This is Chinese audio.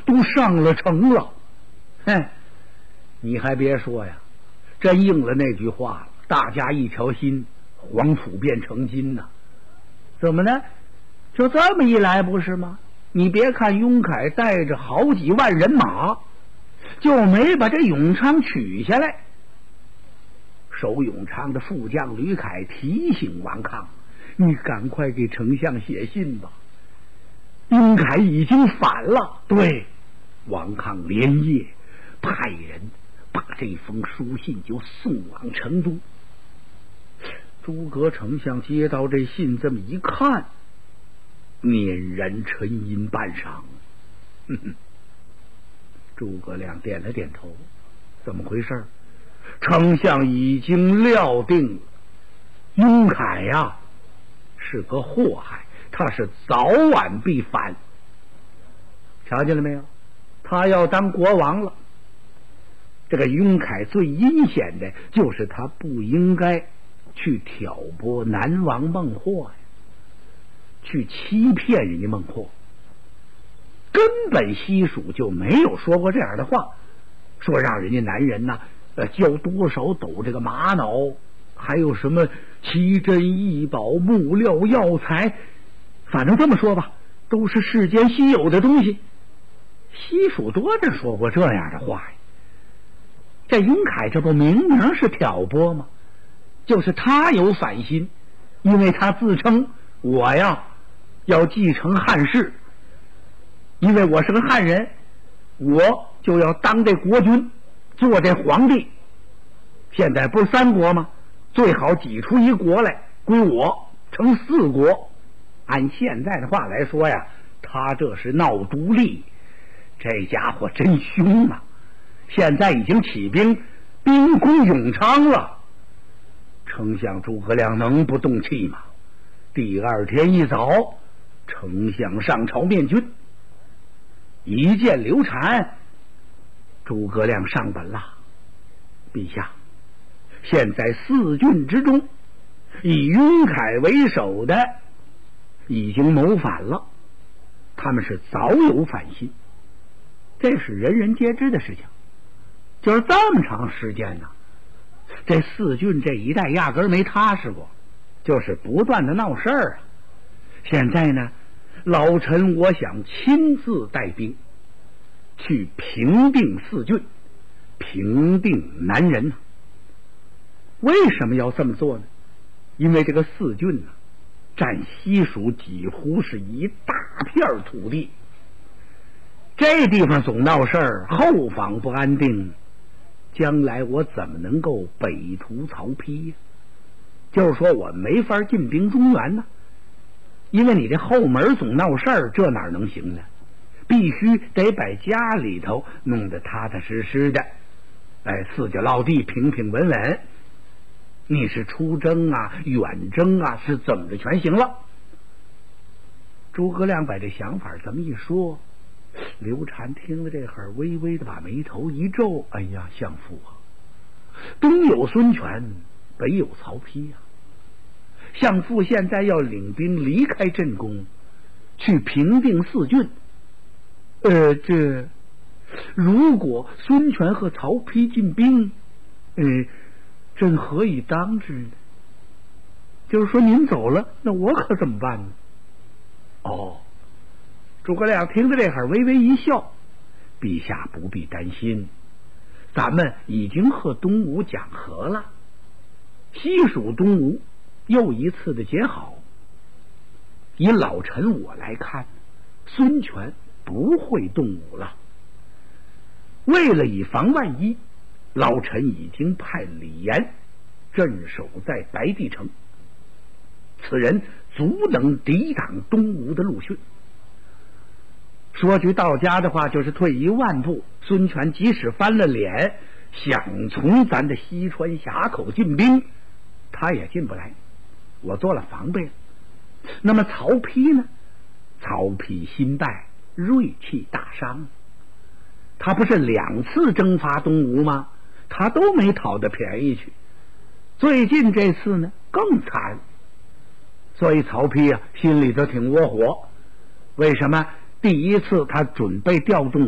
都上了城了。哼，你还别说呀，真应了那句话了，大家一条心，黄土变成金呐。怎么呢？就这么一来不是吗？你别看雍凯带着好几万人马，就没把这永昌取下来。守永昌的副将吕凯提醒王康，你赶快给丞相写信吧，雍凯已经反了。对，王康连夜派人把这封书信就送往成都。诸葛丞相接到这信，这么一看，捻然沉吟半晌。诸葛亮点了点头，怎么回事？丞相已经料定了，雍凯呀是个祸害，他是早晚必反。瞧见了没有？他要当国王了。这个雍凯最阴险的就是他不应该去挑拨南王孟获呀，去欺骗人家孟获。根本西蜀就没有说过这样的话，说让人家男人呢交多少斗这个玛瑙，还有什么奇珍异宝、木料药材，反正这么说吧，都是世间稀有的东西。西蜀多着说过这样的话呀。这雍凯这不明明是挑拨吗？就是他有反心，因为他自称我呀要继承汉室，因为我是个汉人，我就要当这国君，做这皇帝。现在不是三国吗？最好挤出一国来归我，成4国。按现在的话来说呀，他这是闹独立。这家伙真凶啊，现在已经起兵攻永昌了。丞相诸葛亮能不动气吗？第二天一早，丞相上朝面君，一见刘禅，诸葛亮上本了。陛下，现在4郡之中，以雍凯为首的已经谋反了，他们是早有反心，这是人人皆知的事情。就是这么长时间呢，这4郡这一带压根儿没踏实过，就是不断的闹事儿啊。现在呢，老臣我想亲自带兵去平定4郡，平定南人。为什么要这么做呢？因为这个4郡呢，占西蜀几乎是一大片土地，这地方总闹事儿，后方不安定，将来我怎么能够北屠曹丕呀？就是说我没法进兵中原呢，因为你这后门总闹事儿，这哪能行呢？必须得把家里头弄得踏踏实实的，4家落地平平稳稳。你是出征啊、远征啊，是怎么着全行了。诸葛亮把这想法这么一说，刘禅听了这会儿，微微的把眉头一皱，哎呀，相父啊，东有孙权，北有曹丕啊，相父现在要领兵离开镇宫，去平定4郡。这如果孙权和曹丕进兵，朕何以当之呢？就是说您走了，那我可怎么办呢？诸葛亮听着这会儿微微一笑，陛下不必担心，咱们已经和东吴讲和了，西蜀东吴又一次的结好。以老臣我来看，孙权不会动武了。为了以防万一，老臣已经派李严镇守在白帝城，此人足能抵挡东吴的陆逊。说句到家的话，就是退1万步，孙权即使翻了脸想从咱的西川峡口进兵，他也进不来，我做了防备了。那么曹丕呢？曹丕新败，锐气大伤，他不是2次征伐东吴吗？他都没讨得便宜去，最近这次呢更惨。所以曹丕啊心里头挺窝火。为什么？第一次他准备调动